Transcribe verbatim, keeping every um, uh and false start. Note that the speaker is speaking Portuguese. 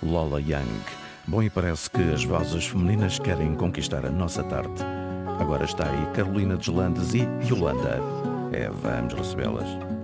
Lola Young. Bom, e parece que as vozes femininas querem conquistar a nossa tarde. Agora está aí Carolina Deslandes e Yolanda. É, vamos recebê-las.